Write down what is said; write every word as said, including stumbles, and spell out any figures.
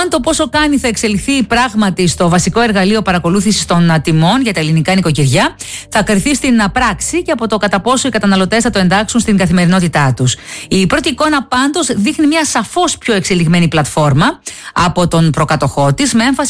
Το αν το πόσο κάνει θα εξελιχθεί πράγματι στο βασικό εργαλείο παρακολούθησης των τιμών για τα ελληνικά νοικοκυριά θα κριθεί στην πράξη και από το κατά πόσο οι καταναλωτές θα το εντάξουν στην καθημερινότητά τους. Η πρώτη εικόνα πάντως δείχνει μια σαφώς πιο εξελιγμένη πλατφόρμα από τον προκατοχό της, με έμφαση